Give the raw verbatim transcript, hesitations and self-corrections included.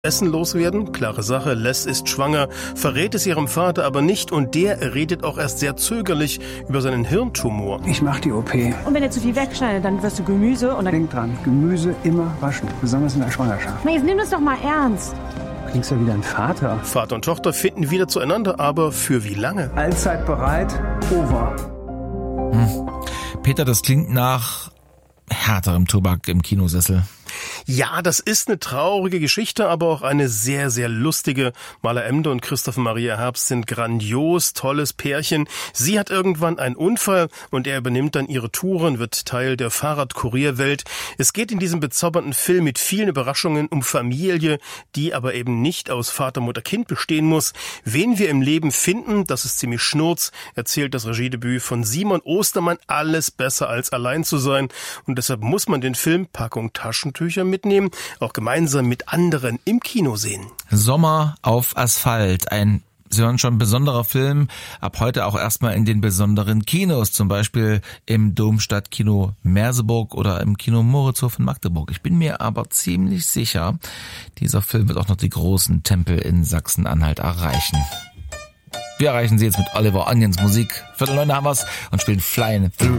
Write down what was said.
Essen loswerden? Klare Sache, Les ist schwanger, verrät es ihrem Vater aber nicht und der redet auch erst sehr zögerlich über seinen Hirntumor. Ich mach die O P. Und wenn er zu viel wegschneidet, dann wirst du Gemüse und dann... Denk dran, Gemüse immer waschen, besonders in der Schwangerschaft. Na, jetzt nimm das doch mal ernst. Du klingst ja wie dein Vater. Vater und Tochter finden wieder zueinander, aber für wie lange? Allzeit bereit, over. Hm. Peter, das klingt nach härterem Tobak im Kinosessel. Ja, das ist eine traurige Geschichte, aber auch eine sehr, sehr lustige. Maler Emde und Christoph Maria Herbst sind grandios, tolles Pärchen. Sie hat irgendwann einen Unfall und er übernimmt dann ihre Touren, wird Teil der Fahrradkurierwelt. Es geht in diesem bezaubernden Film mit vielen Überraschungen um Familie, die aber eben nicht aus Vater, Mutter, Kind bestehen muss. Wen wir im Leben finden, das ist ziemlich schnurz, erzählt das Regiedebüt von Simon Ostermann. Alles besser als allein zu sein. Und deshalb muss man den Film Packung Taschentücher mitnehmen, auch gemeinsam mit anderen im Kino sehen. Sommer auf Asphalt, ein, Sie hören schon, besonderer Film, ab heute auch erstmal in den besonderen Kinos, zum Beispiel im Domstadtkino Merseburg oder im Kino Moritzhof in Magdeburg. Ich bin mir aber ziemlich sicher, dieser Film wird auch noch die großen Tempel in Sachsen-Anhalt erreichen. Wir erreichen Sie jetzt mit Oliver Onions Musik. Viertel neun haben wir's und spielen Flying Through